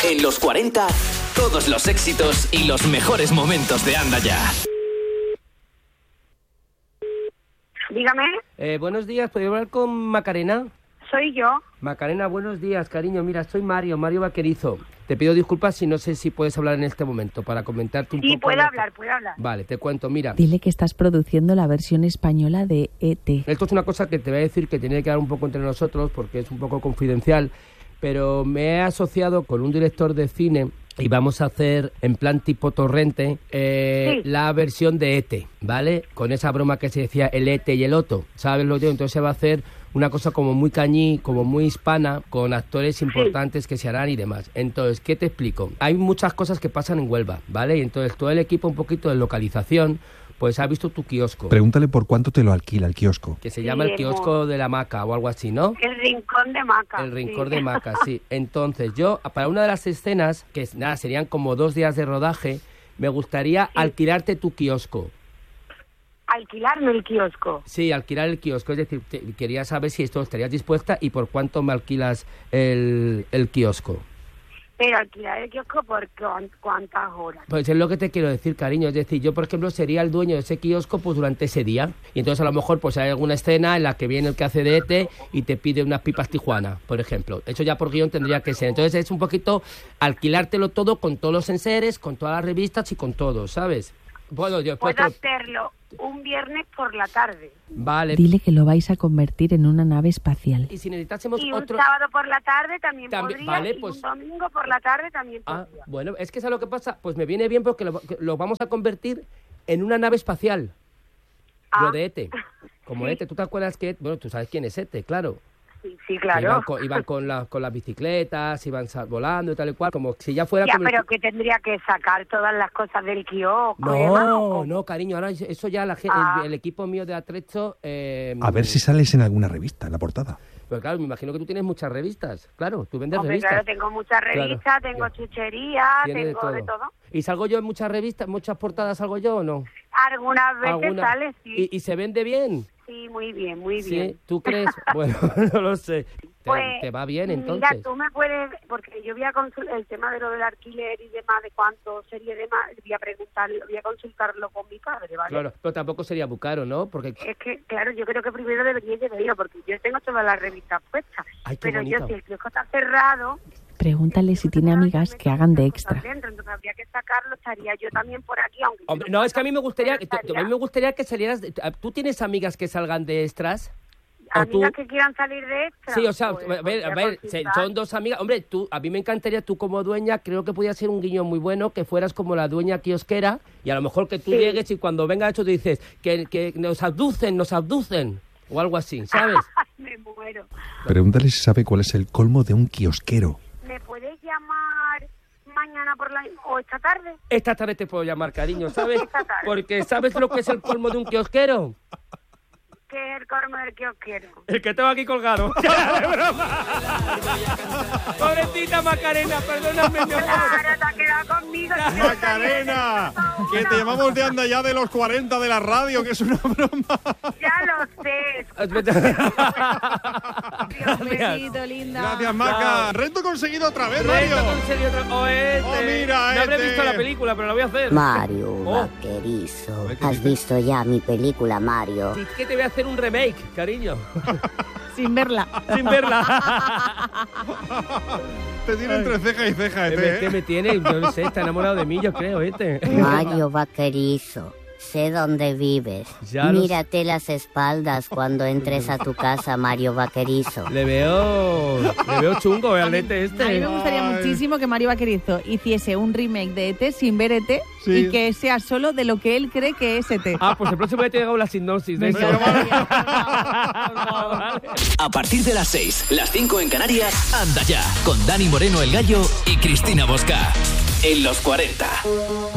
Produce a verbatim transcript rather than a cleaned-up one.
En los cuarenta, todos los éxitos y los mejores momentos de Anda Ya. Dígame. Eh, buenos días, ¿puedo hablar con Macarena? Soy yo. Macarena, buenos días, cariño. Mira, soy Mario, Mario Vaquerizo. Te pido disculpas si no sé si puedes hablar en este momento para comentarte un sí, poco... Sí, puedo la... hablar, puedo hablar. Vale, te cuento, mira. Dile que estás produciendo la versión española de E T. Esto es una cosa que te voy a decir que tiene que quedar un poco entre nosotros porque es un poco confidencial, pero me he asociado con un director de cine y vamos a hacer, en plan tipo Torrente, eh, sí. la versión de E T, ¿vale? Con esa broma que se decía el E T y el Otto, ¿sabes lo que digo? Entonces se va a hacer una cosa como muy cañí, como muy hispana, con actores importantes sí. que se harán y demás. Entonces, ¿qué te explico? Hay muchas cosas que pasan en Huelva, ¿vale? Y entonces todo el equipo, un poquito de localización, pues ha visto tu kiosco. Pregúntale por cuánto te lo alquila el kiosco. Que se llama sí, el kiosco de la Maca o algo así, ¿no? El rincón de Maca. El rincón sí. de Maca, sí. Entonces, yo, para una de las escenas, que nada, serían como dos días de rodaje, me gustaría sí. alquilarte tu kiosco. ¿Alquilarme el kiosco? Sí, alquilar el kiosco. Es decir, te, quería saber si esto estarías dispuesta y por cuánto me alquilas el, el kiosco. Pero alquilar el kiosco por cuántas horas. Pues es lo que te quiero decir, cariño. Es decir, yo, por ejemplo, sería el dueño de ese kiosco pues durante ese día. Y entonces a lo mejor pues hay alguna escena en la que viene el que hace de E T y te pide unas pipas Tijuana, por ejemplo. Eso ya por guión tendría que ser. Entonces es un poquito alquilártelo todo con todos los enseres, con todas las revistas y con todo, ¿sabes? Bueno, yo Puedo te... hacerlo un viernes por la tarde. Vale. Dile que lo vais a convertir en una nave espacial. Y si necesitásemos y otro... un sábado por la tarde también, también podría, vale, y pues... un domingo por la tarde también ah, podría. Bueno, es que ¿sabes lo que pasa? Pues me viene bien porque lo, lo vamos a convertir en una nave espacial. Ah. Lo de E T. Como sí. E T, ¿tú te acuerdas que... Bueno, tú sabes quién es E T, claro. Sí, sí, claro. Iban con, iban con, la, con las bicicletas, iban volando y tal y cual, como si ya fuera... Ya, como pero el... que tendría que sacar todas las cosas del kiosco. No, no, cariño, ahora eso ya la, ah. el, el equipo mío de Atrecho... Eh, a ver si sales en alguna revista, en la portada. Pues claro, me imagino que tú tienes muchas revistas, claro, tú vendes Hombre, revistas. Claro, tengo muchas revistas, claro, tengo ya. chucherías, tengo de todo. de todo. ¿Y salgo yo en muchas revistas, muchas portadas salgo yo o no? Algunas veces ¿Alguna? sale, sí. ¿Y, ¿Y se vende bien? Sí, muy bien, muy ¿Sí? bien. ¿Tú crees? Bueno, no lo sé. ¿Te, pues, ¿Te va bien entonces? Mira, tú me puedes, porque yo voy a consultar el tema de lo del alquiler y demás, de cuánto sería demás, voy a preguntarlo, voy a consultarlo con mi padre, ¿vale? Claro, pero tampoco sería muy caro, ¿no? Porque es que, claro, yo creo que primero debería de verlo, porque yo tengo todas las revistas puestas. Ay, qué pero bonito. yo, si el kiosco está cerrado... Pregúntale si tiene amigas que hagan de extra. Dentro, entonces habría que sacarlo, estaría yo también por aquí, aunque... Hombre, no, es que a mí me gustaría, a mí me gustaría que salieras... De, ¿tú tienes amigas que salgan de extras? ¿Amigas tú... que quieran salir de extra? Sí, o sea, pues, a ver, a ver son dos amigas. Hombre, tú, a mí me encantaría, tú como dueña, creo que podía ser un guiño muy bueno, que fueras como la dueña kiosquera, y a lo mejor que tú sí. llegues y cuando venga esto te dices que, que nos abducen, nos abducen, o algo así, ¿sabes? Me muero. Pregúntale si sabe cuál es el colmo de un kiosquero. ¿Me puedes llamar mañana por la o esta tarde? Esta tarde te puedo llamar, cariño, ¿sabes? Porque ¿sabes lo que es el colmo de un kiosquero? ¿Qué es el colmo del kiosquero? El que tengo aquí colgado. Pobrecita Macarena, perdóname, mi amor. Claro, te has quedado conmigo. Macarena, que te llamamos de Anda Ya de los cuarenta de la radio, que es una broma. Ya lo sé. Un besito, linda. Gracias, Maca. No. Reto conseguido otra vez, Mario. Reto conseguido otra vez. Oh, este. oh, mira, No habré este. visto la película, pero la voy a hacer. Mario, oh. vaquerizo. ¿Has visto ya mi película, Mario? Sí, es que te voy a hacer un remake, cariño. Sin verla. Sin verla. Te tiene entre ceja y ceja, este, ¿eh? ¿Qué me tiene? Yo no sé, está enamorado de mí, yo creo, este. Mario vaquerizo. Sé dónde vives. Ya Mírate los... las espaldas cuando entres a tu casa, Mario Vaquerizo. Le veo... Le veo chungo, el E T este. A mí me gustaría Ay. muchísimo que Mario Vaquerizo hiciese un remake de E T sin ver E T sí. y que sea solo de lo que él cree que es E T. Ah, pues el próximo día te llegado la sinopsis de eso. A partir de las seis, las cinco en Canarias, Anda Ya, con Dani Moreno el Gallo y Cristina Bosca. En los cuarenta.